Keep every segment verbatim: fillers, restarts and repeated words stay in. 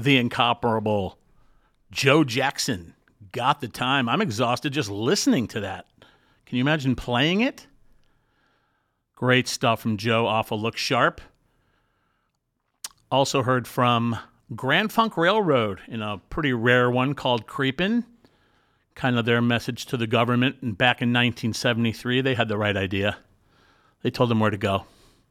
the incomparable Joe Jackson, Got the Time. I'm exhausted just listening to that. Can you imagine playing it? Great stuff from Joe off of Look Sharp. Also heard from Grand Funk Railroad in a pretty rare one called Creepin'. Kind of their message to the government. And back in nineteen seventy-three, they had the right idea. They told them where to go.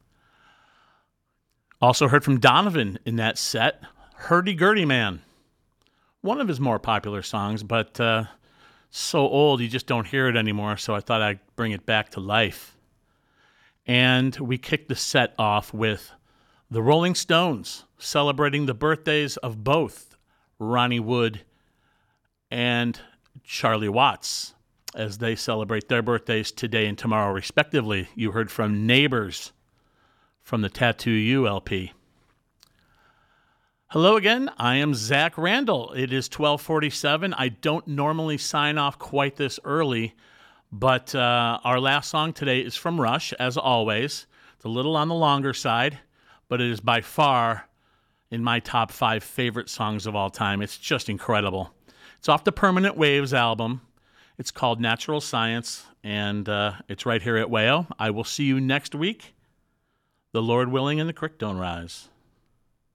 Also heard from Donovan in that set, Hurdy-Gurdy Man. One of his more popular songs, but uh, so old you just don't hear it anymore, so I thought I'd bring it back to life. And we kicked the set off with the Rolling Stones, celebrating the birthdays of both Ronnie Wood and Charlie Watts, as they celebrate their birthdays today and tomorrow, respectively. You heard from Neighbors from the Tattoo You L P. Hello again, I am Zach Randall. It is twelve forty-seven. I don't normally sign off quite this early, but uh, our last song today is from Rush, as always. It's a little on the longer side, but it is by far in my top five favorite songs of all time. It's just incredible. It's off the Permanent Waves album. It's called Natural Science, and uh, it's right here at W A O. I will see you next week. The Lord willing and the creek don't rise.